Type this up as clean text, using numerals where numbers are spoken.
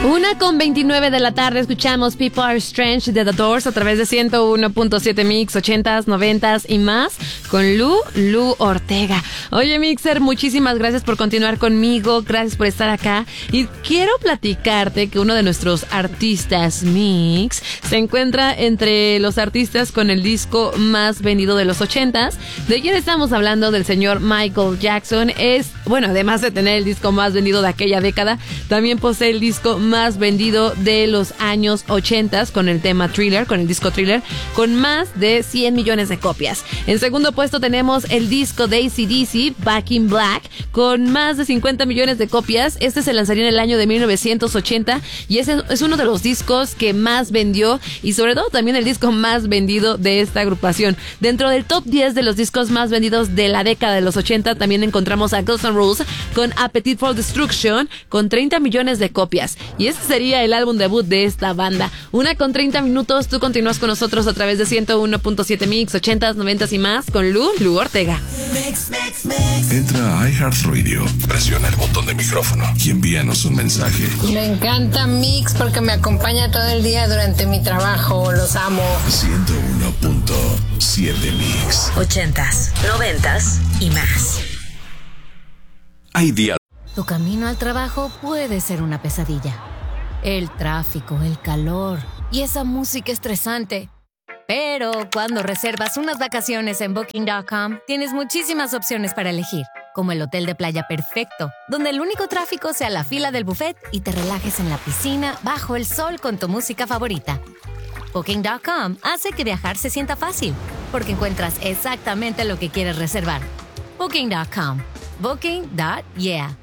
1:29 de la tarde escuchamos People Are Strange de The Doors a través de 101.7 Mix, 80s, 90s y más con Lu Ortega. Oye, Mixer, muchísimas gracias por continuar conmigo, gracias por estar acá y quiero platicarte que uno de nuestros artistas Mix se encuentra entre los artistas con el disco más vendido de los 80s. De quién estamos hablando, del señor Michael Jackson. Además de tener el disco más vendido de aquella década, también posee el disco más vendido de los años 80 con el tema Thriller, con el disco Thriller, con más de 100 millones de copias. En segundo puesto tenemos el disco de AC/DC, Back in Black, con más de 50 millones de copias. Este se lanzaría en el año de 1980 y ese es uno de los discos que más vendió y sobre todo también el disco más vendido de esta agrupación. Dentro del top 10 de los discos más vendidos de la década de los 80 también encontramos a Guns N' Roses con Appetite for Destruction con 30 millones de copias. Y este sería el álbum debut de esta banda. 1:30, tú continúas con nosotros a través de 101.7 Mix, 80s, 90s y más con Lu Ortega. Entra a iHeartRadio, presiona el botón de micrófono y envíanos un mensaje. Me encanta Mix porque me acompaña todo el día durante mi trabajo, los amo. 101.7 Mix, 80s, 90s y más. Hay días. Tu camino al trabajo puede ser una pesadilla. El tráfico, el calor y esa música estresante. Pero cuando reservas unas vacaciones en Booking.com, tienes muchísimas opciones para elegir, como el hotel de playa perfecto, donde el único tráfico sea la fila del buffet y te relajes en la piscina bajo el sol con tu música favorita. Booking.com hace que viajar se sienta fácil, porque encuentras exactamente lo que quieres reservar. Booking.com. Booking.yeah.